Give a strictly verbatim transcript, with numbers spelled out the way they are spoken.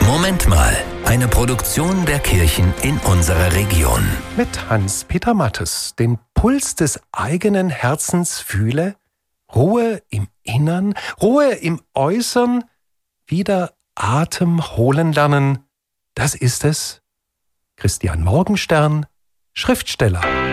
Moment mal, eine Produktion der Kirchen in unserer Region. Mit Hans-Peter Mattes, den Puls des eigenen Herzens fühle, Ruhe im Innern, Ruhe im Äußern, wieder Atem holen lernen. Das ist es. Christian Morgenstern, Schriftsteller.